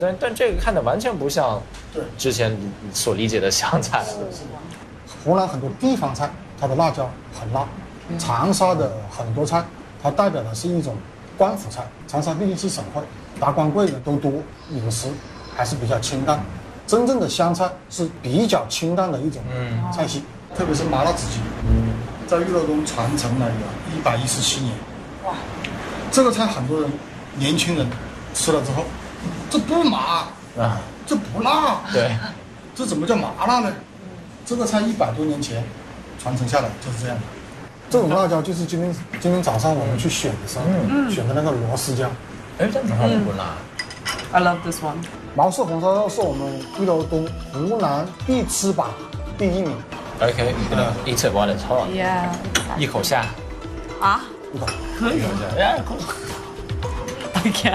但这个看的完全不像之前所理解的湘菜。 湖南很多地方菜，它的辣椒很辣。长沙的很多菜，它代表的是一种官府菜。长沙毕竟是省会，达官贵人都多，饮食还是比较清淡。真正的湘菜是比较清淡的一种菜系，特别是麻辣子鸡，在玉楼东传承了有117年。哇，这个菜很多人年轻人吃了之后，这不麻啊，这不辣， 对， 这怎么叫麻辣呢？这个菜100多年前传承下来就是这样的。这种辣椒就是今天早上我们去选的时候，选的那个螺丝椒。 哎，这怎么不辣 ？I love this one。 毛氏红烧肉是我们玉楼东湖南必吃榜第1名。 Okay, you're gonna eat it while it's hot. Yeah. 一口下。 啊？ 一口。 可以。 Yeah. I can't.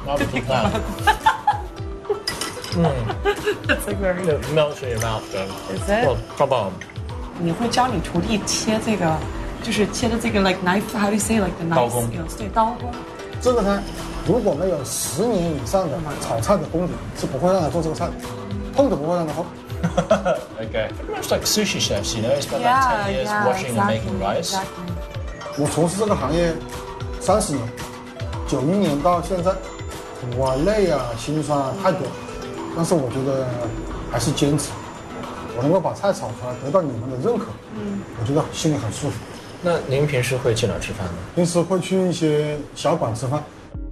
That's like very. It melts in your mouth, though. Is it? Well, come on. 你会教你徒弟切这个，就是切的这个 like knife. How do you say like the knife 刀工 skills？对，刀工。 这个菜如果没有10年以上的炒菜的功底，是不会让他做这个菜的，碰都不会让他碰。 Okay. It's like sushi chefs, you know, spend like 10 years washing and making rice. 我从事这个行业30年，91年到现在，我累啊，辛酸啊太多，但是我觉得还是坚持。我能够把菜炒出来，得到你们的认可，我觉得心里很舒服。 那您平时会去哪儿吃饭呢？ 平时会去一些小馆吃饭。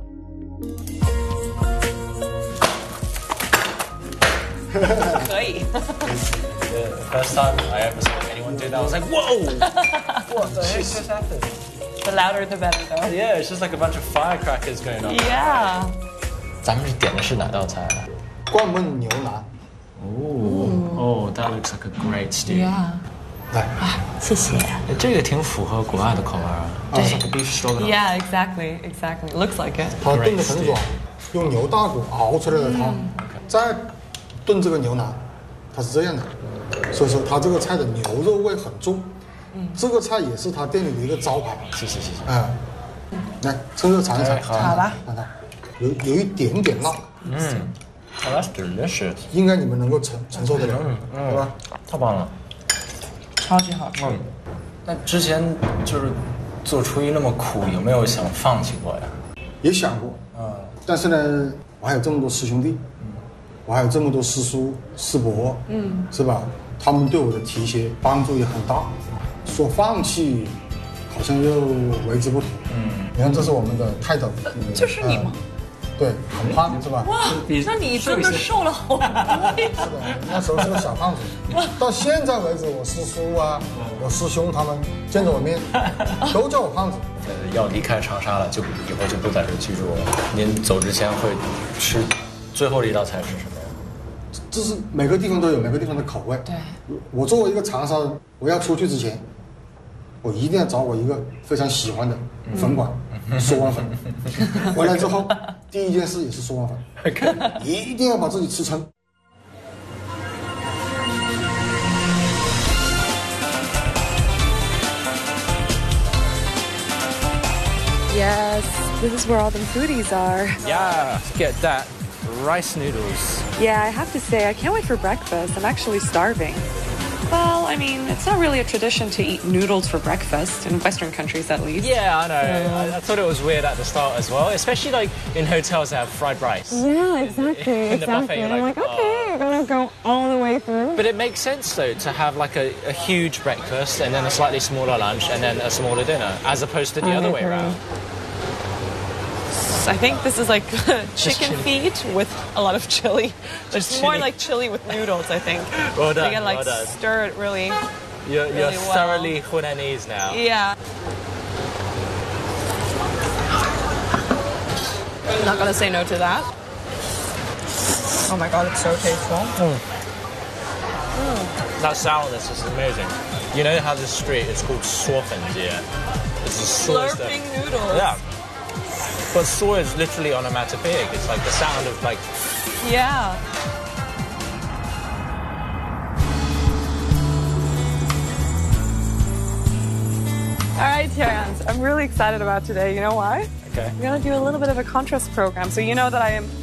可以。 The first time I ever saw anyone do that, I was like, whoa! What the heck just happened? The louder the better, though. Yeah, it's just like a bunch of firecrackers going on. Yeah. 咱们点的是哪道菜啊？ 灌焖牛腩。 Oh, that looks like a great stew. Yeah. 来， 谢谢。 这个挺符合国外的口味啊。 对 It's like a beef stroganoff. Yeah, exactly. It looks like it. 它炖得很软，用牛大骨熬出来的汤，再炖这个牛腩，它是这样的。所以说它这个菜的牛肉味很重。这个菜也是他店里的一个招牌。 谢谢。 来，趁热尝一尝。 好吧。 看看，有一点点辣。 Oh, that's delicious. 应该你们能够承受得了，对吧？ 太棒了。 超级好吃。 那之前就是做厨艺那么苦，有没有想放弃过呀？ 也想过，但是呢，我还有这么多师兄弟，我还有这么多师叔师伯，是吧？他们对我的提携帮助也很大。说放弃，好像又为之不妥。你看，这是我们的泰斗， 就是你吗？ 对，很胖是吧？ 哇，那你真的瘦了好多呀！ 是的，那时候是个小胖子，到现在为止，我师叔啊，我师兄他们见着我面，都叫我胖子。 要离开长沙了，就以后就不在这居住了。您走之前会吃最后的一道菜是什么呀？ 这是每个地方都有每个地方的口味。 对， 我作为一个长沙人，我要出去之前，我一定要找我一个非常喜欢的粉馆，嗦碗粉。回来之后，第一件事也是嗦碗粉，一定要把自己吃撑。 Yes, this is where all the foodies are. Yeah, get that rice noodles. Yeah, I have to say, I can't wait for breakfast. I'm actually starving. Well, I mean, it's not really a tradition to eat noodles for breakfast, in Western countries at least. Yeah, I know. I thought it was weird at the start as well, especially like in hotels that have fried rice. Yeah, exactly. In the buffet, And I'm like, okay, you're gonna go all the way through. But it makes sense though to have like a huge breakfast and then a slightly smaller lunch and then a smaller dinner, as opposed to the other way around. I think this is like chicken feet with a lot of chili. It's more like chili with noodles, I think. Well done. You can like stir it really. You're really thoroughly Hunanese now. Yeah. I'm not gonna say no to that. Oh my god, it's so tasteful. That sourness is amazing. You know how this street is called Suofanjie? It's the sauce Slurping noodles. Yeah. But soy is literally onomatopoeic. It's like the sound of like... Yeah. All right, Terrence, I'm really excited about today. You know why? Okay. I'm gonna do a little bit of a contrast program. So you know that I am